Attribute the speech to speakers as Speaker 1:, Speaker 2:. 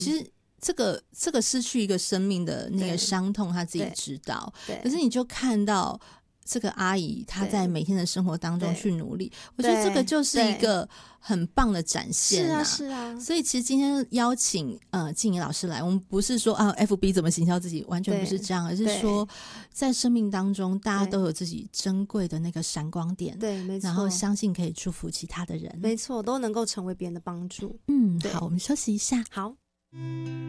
Speaker 1: 其实这个失去一个生命的那个伤痛他自己知道，可是你就看到这个阿姨她在每天的生活当中去努力，我觉得这个就是一个很棒的展现啊。
Speaker 2: 是啊。
Speaker 1: 所以其实今天邀请静怡老师来，我们不是说FB 怎么行销自己，完全不是这样，而是说在生命当中大家都有自己珍贵的那个闪光点，
Speaker 2: 对，没错，
Speaker 1: 然后相信可以祝福其他的人，
Speaker 2: 没错，都能够成为别人的帮助。
Speaker 1: 好，我们休息一下。
Speaker 2: 好。